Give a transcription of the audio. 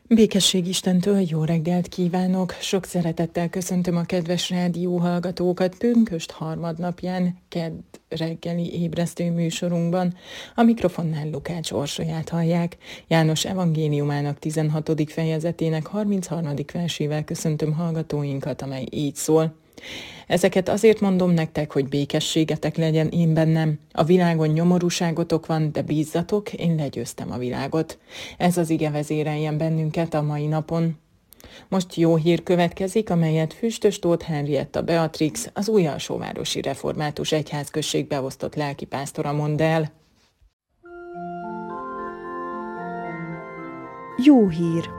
Békesség Istentől, jó reggelt kívánok! Sok szeretettel köszöntöm a kedves rádióhallgatókat pünkösd harmadnapján, kedd reggeli ébresztő műsorunkban. A mikrofonnál Lukács Orsolyát hallják. János evangéliumának 16. fejezetének 33. versével köszöntöm hallgatóinkat, amely így szól. Ezeket azért mondom nektek, hogy békességetek legyen én bennem. A világon nyomorúságotok van, de bízzatok, én legyőztem a világot. Ez az ige vezéreljen bennünket a mai napon. Most jó hír következik, amelyet Füstös Tóth Henrietta Beatrix, az Újalsóvárosi Református Egyházközség beosztott lelkipásztora mond el. Jó hír!